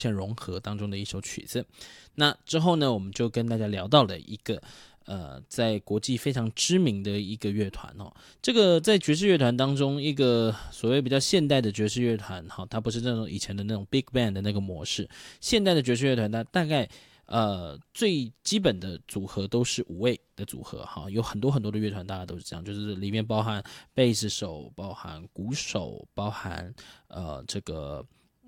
线融合当中的一首曲子。那之后呢，我们就跟大家聊到了一个在国际非常知名的一个乐团哦。这个在爵士乐团当中，一个所谓比较现代的爵士乐团哈，它不是那种以前的那种 big band 的那个模式。现代的爵士乐团它大概最基本的组合都是5位的组合哈，有很多很多的乐团大家都是这样，就是里面包含贝斯手、包含鼓手、包含这个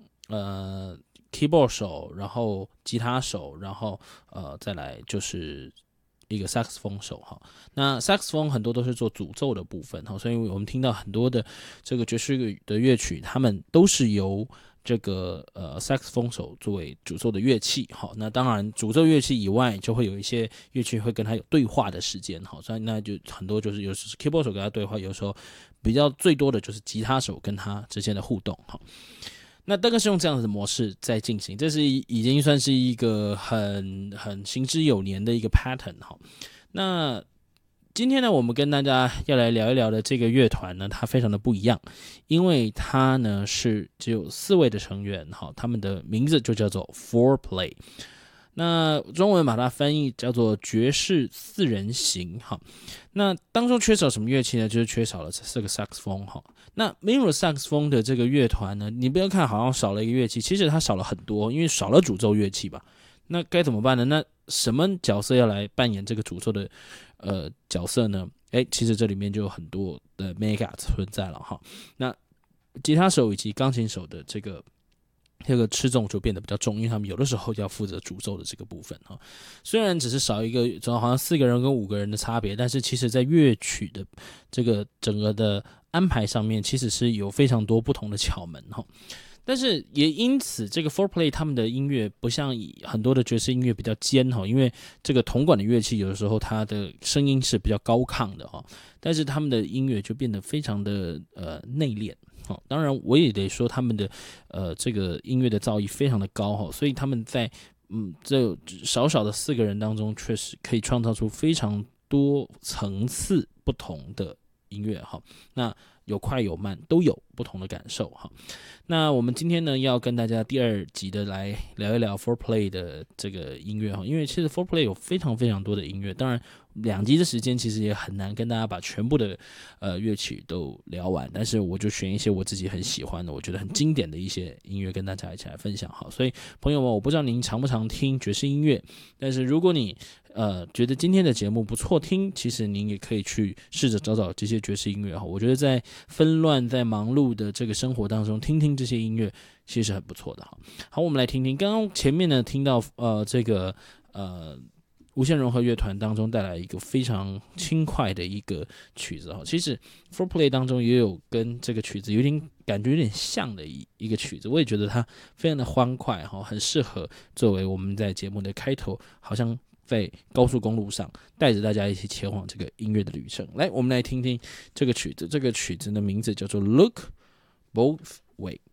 keyboard 手，然后吉他手，然后再来就是一个萨克斯风手哈。那萨克斯风很多都是做主奏的部分哈，所以我们听到很多的这个爵士的乐曲，他们都是由这个萨克斯风手作为主奏的乐器哈。那当然主奏乐器以外，就会有一些乐器会跟他有对话的时间哈，所以那就很多就是有时是 keyboard 手跟他对话，有时候比较最多的就是吉他手跟他之间的互动哈。那大概是用这样的模式在进行，这是已经算是一个很行之有年的一个 pattern 哈。那今天呢，我们跟大家要来聊一聊的这个乐团呢，它非常的不一样，因为它呢是只有4位的成员哈，他们的名字就叫做 Four Play。那中文把它翻译叫做爵士4人行哈。那当中缺少什么乐器呢？就是缺少了这个萨克斯风哈。那没有萨克斯风的这个乐团呢，你不要看好像少了一个乐器，其实它少了很多，因为少了主奏乐器吧。那该怎么办呢？那什么角色要来扮演这个主奏的角色呢？其实这里面就有很多的 mega 存在了哈。那吉他手以及钢琴手的这个吃重就变得比较重，因为他们有的时候要负责主奏的这个部分哈。虽然只是少一个，总好像4个人跟5个人的差别，但是其实在乐曲的这个整个的安排上面，其实是有非常多不同的窍门哈。但是也因此，这个 Four Play 他们的音乐不像很多的爵士音乐比较尖哈，因为这个铜管的乐器有的时候它的声音是比较高亢的哈，但是他们的音乐就变得非常的内敛。当然我也得说他们的这个音乐的造诣非常的高哈，所以他们在这少少的4个人当中，确实可以创造出非常多层次不同的音乐哈。那有快有慢，都有不同的感受哈。那我们今天呢，要跟大家第2集的来聊一聊 Four Play 的这个音乐哈，因为其实 Four Play 有非常非常多的音乐，当然2集的时间其实也很难跟大家把全部的乐曲都聊完，但是我就选一些我自己很喜欢的，我觉得很经典的一些音乐跟大家一起来分享哈。所以朋友们，我不知道您常不常听爵士音乐，但是如果你觉得今天的节目不错听，其实您也可以去试着找找这些爵士音乐哈。我觉得在纷乱、在忙碌的这个生活当中，听听这些音乐其实很不错的哈。好，我们来听听刚刚前面呢听到这个无限融合乐团当中带来一个非常轻快的一个曲子哈。其实 Four Play 当中也有跟这个曲子有点感觉有点像的一个曲子，我也觉得它非常的欢快哈，很适合作为我们在节目的开头，好像在高速公路上带着大家一起前往这个音乐的旅程。来，我们来听听这个曲子，这个曲子的名字叫做 Look Both Way。